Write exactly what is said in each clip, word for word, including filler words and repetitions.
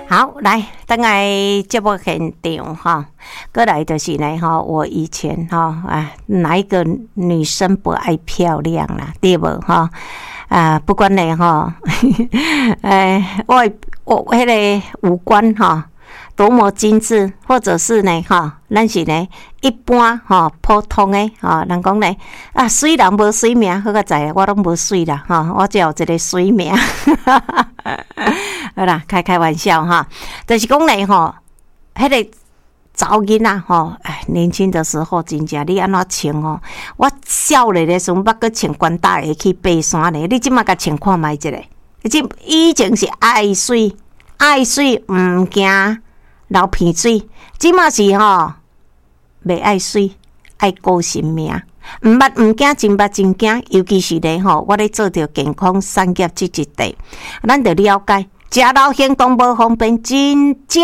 好，来，等来节目现场哈，过来就是呢哈，我以前哈啊，哪一个女生不爱漂亮啦，对不哈？啊，不管呢哈，哎，我我迄个五官哈多么精致，或者是呢哈，咱是呢一般哈普通的哈，人讲呢啊，水人无水命，好个在，我拢无水啦哈，我只有一个水命。好啦，开开玩笑哈，就是讲呢吼，迄个查某囡仔吼，哎，年轻的时候真正你安怎穿吼？我少年的时候，捌个穿关大鞋去爬山呢，你即马甲穿看觅一下，即以前是爱水，爱水毋惊流鼻水，即马是吼袂爱水，爱顾性命。毋捌毋惊，真捌真惊，尤其是咧吼，我咧做着健康产业即一块，咱着了解，食老行动无方便，真正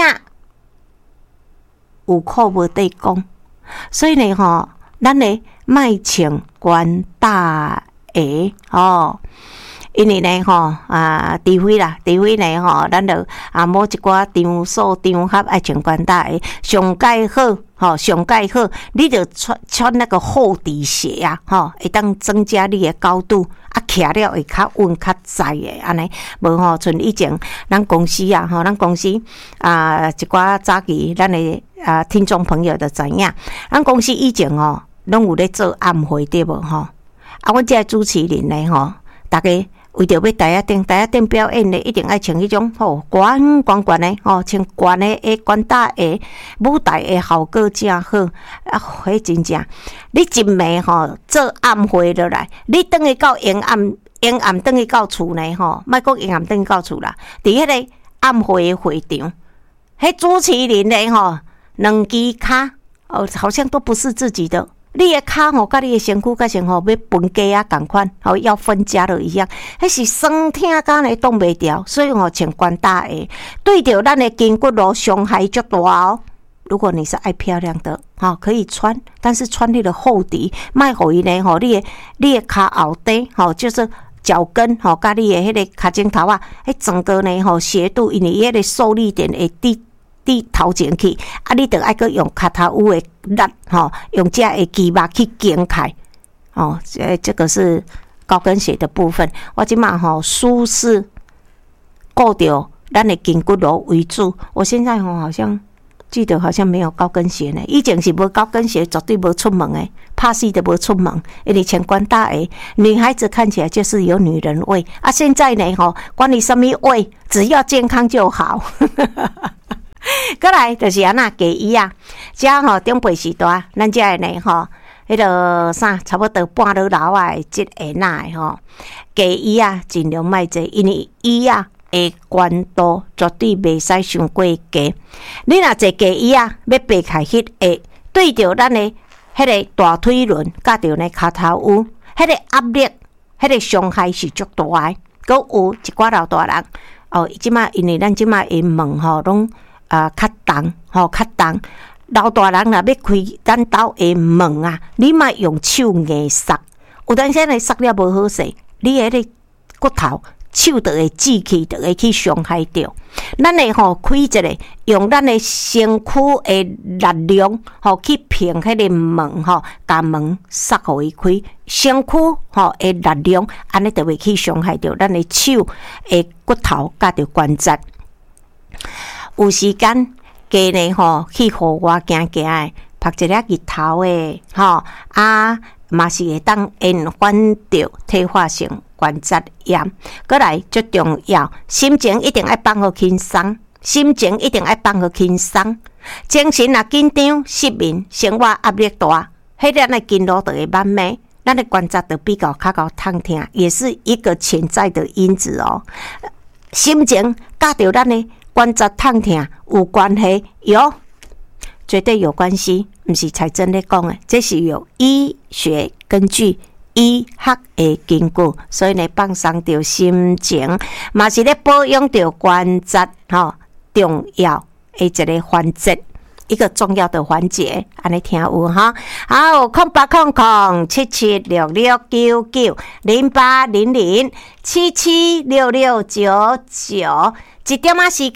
有苦无地讲。所以呢吼，咱咧莫穿关大鞋吼，因为呢吼啊，除非啦，除非呢吼，咱着啊某一寡场所场合爱穿关大鞋，上介好。吼，上介好，你着穿穿那个厚底鞋啊，吼，会当增加你的高度，啊，徛了会较稳较在的安尼。无吼，像以前咱公司啊，吼，咱公司啊，一寡早期咱的啊听众朋友就知影，咱公司以前哦，拢有咧做暗会对无吼？啊，我这主持人呢吼，大家。为着要台仔顶台仔顶表演咧，一定爱穿迄种吼悬悬悬的吼，穿悬的诶悬大鞋，舞台的效果正好啊！迄真正，你一暝吼做暗会落来，你等去到阴暗阴暗等去到厝呢吼，莫讲阴暗等去到厝啦，伫迄个暗会的会场，迄主持人呢吼，两支骹哦，好像都不是自己的。你的骹吼，甲你的身躯，甲像吼要分家啊，共款，吼要分家了一样，迄是酸痛甲呢挡袂掉，所以吼穿关大鞋，对着咱的筋骨咯伤害足大哦。如果你是爱漂亮的，吼可以穿，但是穿你的厚底，莫互伊呢吼，你的你的骹后底吼就是脚跟吼，甲你的迄个脚趾头啊，迄整个呢吼斜度，因为伊迄个受力点会低。你头前去，啊，你着爱个用脚头有诶力吼，用这诶肌肉去顶开，哦，这这个是高跟鞋的部分。我即马吼舒适，顾着咱诶筋骨路为主。我现在吼好像记得好像没有高跟鞋呢，以前是无高跟鞋，绝对无出门诶，怕死都无出门，因为穿关大鞋，女孩子看起来就是有女人味啊。现在呢吼，管你什么味，只要健康就好。过来就是安那嫁衣啊，遮吼中辈时代，咱遮的呢吼，迄个啥差不多半落楼啊，即个那的吼，嫁衣啊尽量莫坐，因为衣啊的宽度绝对袂使伤过低。你若坐嫁衣啊，要爬开迄个对着咱的迄个大腿轮，甲着呢骹头有迄个压力，迄个伤害是足大的。佮有一寡老大人哦，即马因为咱即马因问吼拢。啊，较重吼，较重。老大人若要开咱兜的门啊，你莫用手硬塞，有当时呢塞了无好势，你迄个骨头手就会挤起，就会去伤害着。咱会吼开一个，用咱的身躯的力量吼去平迄个门吼，把门塞互伊开。身躯吼的力量，安尼就会去伤害着咱的手的骨头甲着关节。有时间加呢吼，去互我行行诶，拍一粒日头诶，吼啊，嘛是会当延缓着退化性关节炎。过来最重要，心情一定要放好轻松，心情一定要放好轻松。精神若紧张、失眠、生活压力大，迄咱诶筋络就会慢慢，咱诶关节就比较较较痛痛，也是一个潜在的因子哦。心情甲着咱诶。关节痛痛有关系，有绝对有关系，不是才真咧讲的，这是有医学根据、医学的根据，所以呢，放松着心情，嘛是咧保养着关节吼，重要的一个环节，一个重要的环节，安尼听有哈？好，空八空空七七六六九九零八零零七七六六九九。一点仔时间，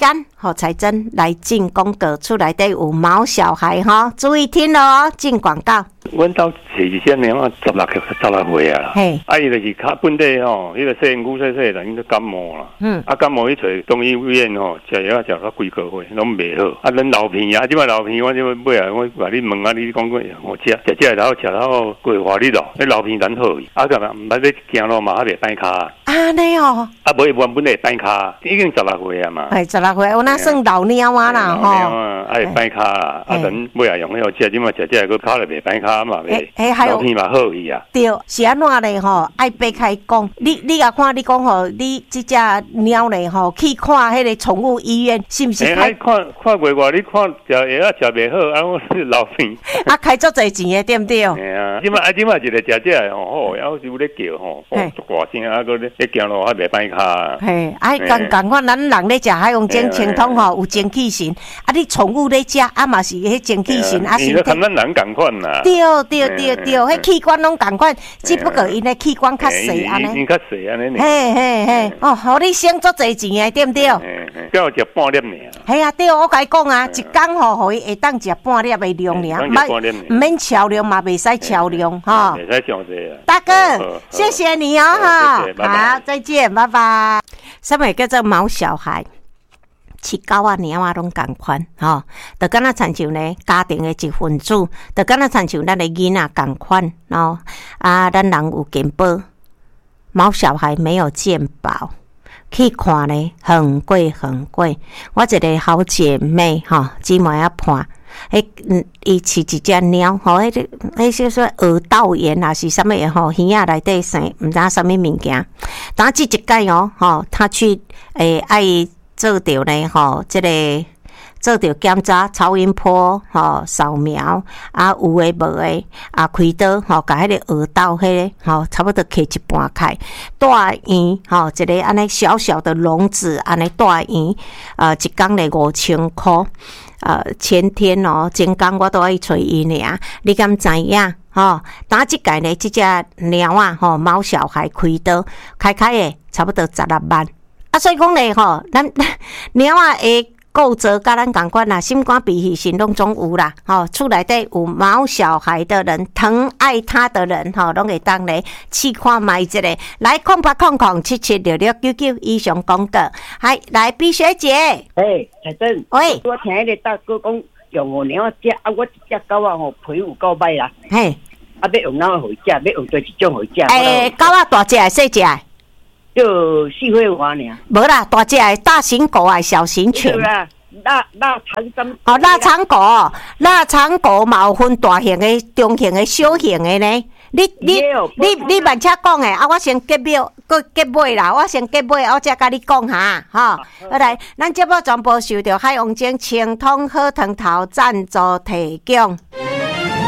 吼彩珍来进广告，厝内底有毛小孩哈，注意听咯，进广告。 阮兜是一些年啊，十六十六岁啊啦。嘿，啊伊就是较本地吼，迄个细牛细细人，伊都感冒啦。嗯。啊感冒去找中医院吼，食药食到几个月拢袂好。啊，咱老片啊，即摆老片我即摆买啊，我甲你问啊，你讲过我食食食然后食到过华丽咯，迄老片难好。啊干嘛？毋捌你行路嘛，还袂歹骹。啊尼哦。 啊无原本会歹骹，已经十六岁啊嘛。 系十六岁，我那算老鸟啊啦吼。老鸟啊，爱歹骹啦，啊咱买啊用迄个食，即摆食食个骹就袂歹骹嘛，袂。老片嘛好伊啊。对， 是安怎咧吼？爱掰开讲，你你啊看，你讲吼，你即只鸟咧吼，去看迄个宠物医院，是毋是？ 哎，看看过外，你看食药啊食袂好，啊我是老片。啊， 开足侪钱诶，对毋对？ 哎啊，即摆啊，即摆一个食食吼，好，还是有咧叫吼，哦，足大声啊，个咧咧行路还袂歹骹。嘿，哎，共共款，咱人咧食海用种清汤吼，有精气神。啊，你宠物咧食，啊嘛是迄精气神，啊身体。你跟咱人共款啦。 对对对对，迄器官拢共款，只不过因诶器官较细安尼。 因较细安尼。 嘿嘿嘿，哦，互你省足侪钱诶，对毋对？ 嘿嘿，只有食半粒尔。 系啊，对，我甲你讲啊，一工吼，互伊会当食半粒诶量尔，毋免超量嘛，袂使超量吼。 袂使上济啊。 大哥，谢谢你哦，哈，好，再见，拜拜。什么叫做毛小孩？饲狗啊、猫啊拢共款吼，就敢若亲像呢家庭的一份子，就敢若亲像咱的囡仔共款吼。啊，咱人有健保，毛小孩没有健保，去看呢很贵很贵。我一个好姐妹吼，姊妹啊伴，迄嗯，伊饲一只猫吼，迄个迄说说耳道炎还是什么的吼，耳仔内底生毋知什么物件。当即一届哦，吼，他去诶爱。做着呢吼，即、这个做着检查超音波吼、扫描啊，有诶无诶啊，开刀吼，甲迄个耳道迄个吼，差不多开一半开，大院吼，一个安尼小小的笼子安尼大院，呃，一工咧五千箍，呃，前天哦，前工我都爱找伊尔，你敢知影？吼，当即届呢，即只猫啊吼，猫小孩开刀开开诶，差不多十六万。啊，所以讲咧吼，咱猫啊会构造甲咱共款啦，心肝脾肺肾拢总有啦。吼，厝内底有毛小孩的人，疼爱他的人，吼，拢会当咧试看卖一个。来，空八空空七七六六九九以上广告。嗨，来，碧雪姐。 诶，彩珍。 喂。 我听迄个大哥讲用五猫食，啊，我一只狗啊吼皮有够歹啦。 嘿。 啊，要用哪个回食？要用对一种回食？ 诶，狗啊，大只还是小只？ 就四岁外尔， 无啦，大只的大型狗啊，小型犬。 对啦，腊腊肠什？ 哦，腊肠狗，腊肠狗嘛有分大型的、中型的、小型的呢。你你你你慢车讲诶，啊，我先结尾，搁结尾啦，我先结尾，我才甲你讲哈，吼。好来，咱节目全部受到海王精清通好汤头赞助提供。